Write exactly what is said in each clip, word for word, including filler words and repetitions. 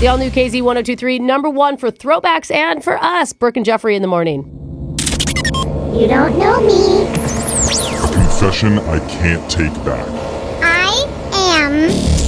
The all-new K Z one oh two three, number one for throwbacks and for us. Brooke and Jeffrey in the morning. You don't know me. Confession I can't take back. I am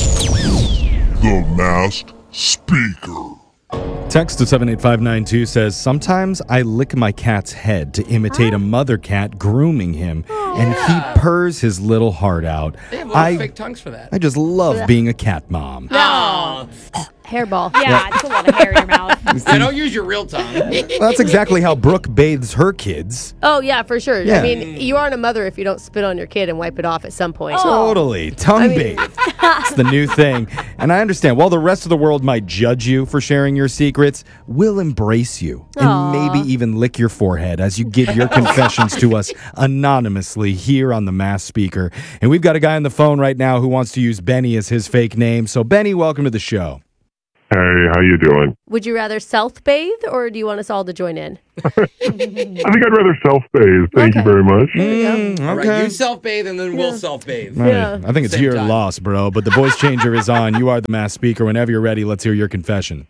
The Masked Speaker. Text to seven eight five nine two says, sometimes I lick my cat's head to imitate a mother cat grooming him, and he purrs his little heart out. They have little I, fake tongues for that. I just love being a cat mom. Oh. Hairball. Yeah, it's a lot of hair in your mouth. Yeah, don't use your real tongue. That's exactly how Brooke bathes her kids. Oh, yeah, for sure. Yeah. I mean, you aren't a mother if you don't spit on your kid and wipe it off at some point. Totally. Tongue I mean- bathe. It's the new thing. And I understand, while the rest of the world might judge you for sharing your secrets, we'll embrace you and Aw. maybe even lick your forehead as you give your confessions to us anonymously here on the Masked Speaker. And we've got a guy on the phone right now who wants to use Benny as his fake name. So, Benny, welcome to the show. Hey, how you doing? Would you rather self-bathe or do you want us all to join in? I think I'd rather self-bathe. Thank Okay. you very much. Mm, All right, okay. you self-bathe and then we'll self-bathe. Right. Yeah. I think it's Same your time. loss, bro. But the voice changer is on. You are the Masked Speaker. Whenever you're ready, let's hear your confession.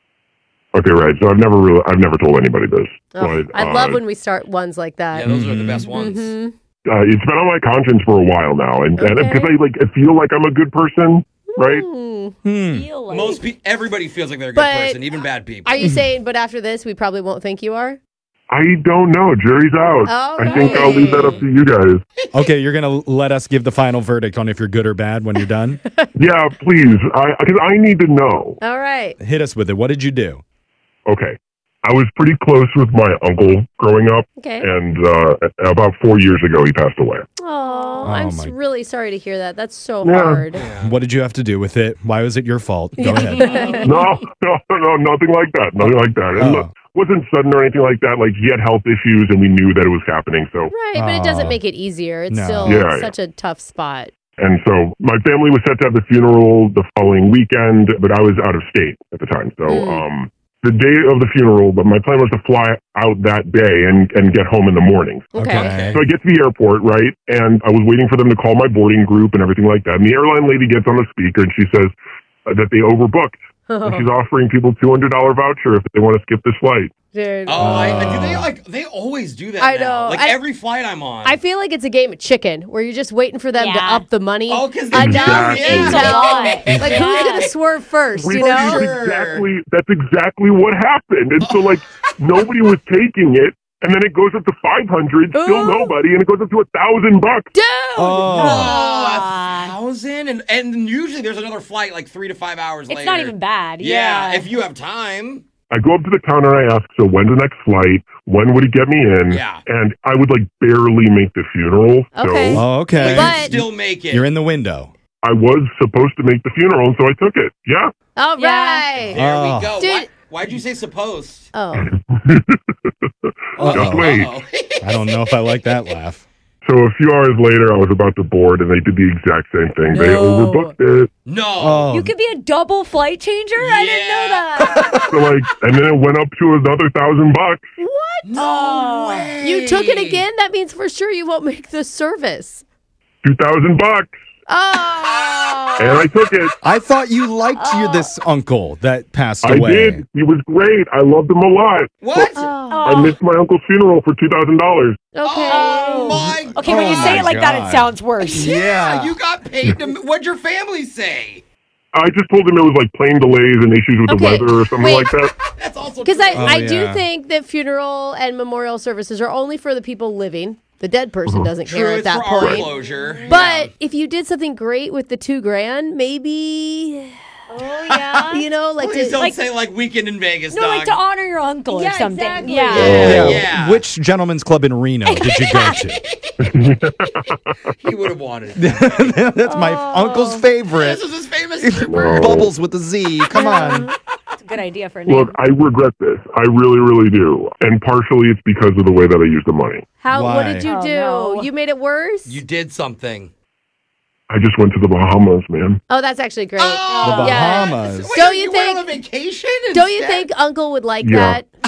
Okay, right. So I've never really, I've never told anybody this. Oh, but, I uh, love when we start ones like Yeah, that. those are the best ones. Mhm. uh, it's been on my conscience for a while now, and because Okay. I like, I feel like I'm a good person, right? Mm. Hmm. Feel like- Most pe- everybody feels like they're a good But- person, even bad people. Are you saying, but after this, we probably won't think you are? I don't know. Jury's out. All I think I'll leave that up to you guys. Okay, you're going to let us give the final verdict on if you're good or bad when you're done? Yeah, please. I because I need to know. All right. Hit us with it. What did you do? Okay. I was pretty close with my uncle growing up, Okay. and uh, about four years ago, he passed away. Oh, I'm s- my- really sorry to hear that. That's so Yeah. hard. What did you have to do with it? Why was it your fault? Go ahead. No, no, no, nothing like that. Nothing like that. And Oh. look, wasn't sudden or anything like that. Like, he had health issues, and we knew that it was happening. So, Right, but it doesn't Oh. make it easier. It's No. still Yeah, such a tough spot. and so my family was set to have the funeral the following weekend, but I was out of state at the time. So, Mm. um, the day of the funeral, but my plan was to fly out that day and, and get home in the morning. Okay. Okay. So I get to the airport, right? And I was waiting for them to call my boarding group and everything like that. And the airline lady gets on the speaker and she says uh, that they overbooked. And she's offering people two hundred dollars voucher if they want to skip this flight. Dude. Oh, I, do they like? They always do that. I now. know. Like I- every flight I'm on. I feel like it's a game of chicken where you're just waiting for them to Yeah. up the money. Oh, 'cause enough Exactly. until, It's a lot. like, who's going to swerve first, We- you know? That's Sure. exactly, that's exactly what happened. And so, like, nobody was taking it. And then it goes up to five hundred, still Ooh. nobody. And it goes up to a thousand bucks. Dude! Oh. Oh, a Ah. thousand, and and usually there's another flight like three to five hours It's later. not even bad. Yeah, Yeah. if you have time. I go up to the counter and I ask, so when's the next flight? When would it get me in? Yeah. And I would, like, barely make the funeral. Okay. So Oh, okay. But, But- you still make it. You're in the window. I was supposed to make the funeral, and so I took it. Yeah. All Yeah. right. There Oh. we go. Dude. Why, why'd you say supposed? Oh. Uh-oh. Just wait. Uh-oh. I don't know if I like that laugh. So a few hours later, I was about to board, and they did the exact same thing. They No. overbooked it. No. Oh. You could be a double flight changer? I didn't know Yeah. that. So like, and then it went up to another thousand bucks. No way. You took it again? That means for sure you won't make the service. Two thousand bucks, Oh. and I took it. I thought you liked your this uncle that passed I away. did. He was great. I loved him a lot. What? I missed my uncle's funeral for two thousand dollars. Okay. Oh my. Okay, when Oh you say my it like that, God. it sounds worse. Yeah. You got paid to. What'd your family say? I just told him it was like plane delays and issues with Okay, the weather or something wait. like that. That's also Because I, Oh, I do yeah. think that funeral and memorial services are only for the people living. The dead person doesn't True, care at it's that for our point. closure. But if you did something great with the two grand, maybe, Oh, yeah. you know, like Please to, don't like- say like weekend in Vegas, No, dog. like to honor your uncle Yeah, or something. exactly. Yeah. Yeah. Yeah. Yeah. Which gentleman's club in Reno did you go to? He would have wanted it. That's my uncle's favorite. This is his famous stripper. No. Bubbles with a Z. Come on. It's a good idea for a name. Look, I regret this. I really, really do. And partially it's because of the way that I used the money. how? What Why? did you Oh, do? no. You made it worse. You did something. I just went to the Bahamas, man. oh, that's actually great. Oh, The Yeah. Bahamas. Wait, Don't you you went think- on a vacation? Don't you instead? think Uncle would like Yeah. that?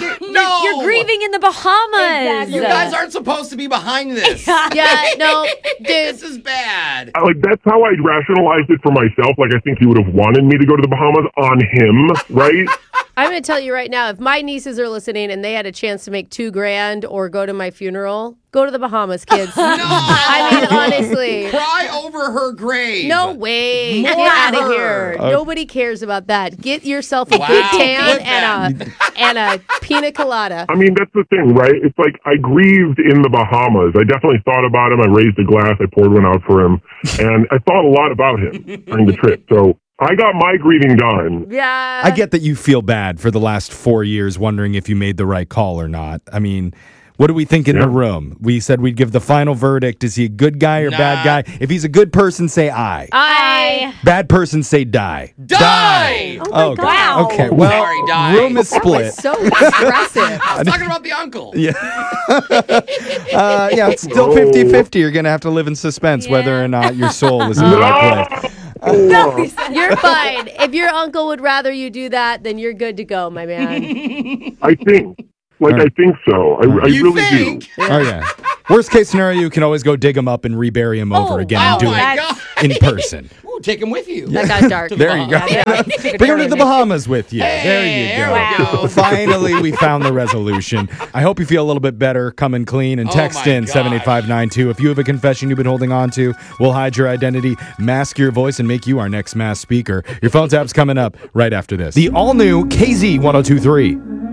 No! You're grieving in the Bahamas. You guys aren't supposed to be behind this. Yeah, no, dude. This is bad. I- Like, that's how I rationalized it for myself. Like, I think he would have wanted me to go to the Bahamas on him, right? I'm going to tell you right now, if my nieces are listening and they had a chance to make two grand or go to my funeral, go to the Bahamas, kids. No! I mean, honestly. Cry over her grave. No way. More Get out of her. here. Nobody cares about that. Get yourself a Wow. good tan Flip and a, and a pina colada. I mean, that's the thing, right? It's like I grieved in the Bahamas. I definitely thought about him. I raised a glass. I poured one out for him. And I thought a lot about him during the trip. So I got my grieving done. Yeah. I get that you feel bad for the last four years wondering if you made the right call or not. I mean, what do we think in Yeah. the room? We said we'd give the final verdict. Is he a good guy or Nah. bad guy? If he's a good person, say aye. I. Bad person, say die. Die! Oh, my Okay. God. Wow. Okay, well, Sorry, die. room is split. So aggressive. I was talking about the uncle. Yeah. uh, yeah, it's still fifty-fifty. You're going to have to live in suspense whether or not your soul is in the right place. You're fine. If your uncle would rather you do that, then you're good to go, my man. I think. Like, I think so. I, I You really think? do. Oh, yeah. Worst case scenario, you can always go dig him up and rebury him over Oh, again wow. and do Oh, my it God. in person. Ooh, take him with you. That got dark. There you go. Bring him to the Bahamas with you. there you There go. we go. Finally, we found the resolution. I hope you feel a little bit better, coming clean, and Oh text my in seven eight five nine two. If you have a confession you've been holding on to, we'll hide your identity, mask your voice, and make you our next mass speaker. Your phone tap's coming up right after this. The all-new K Z one oh two three.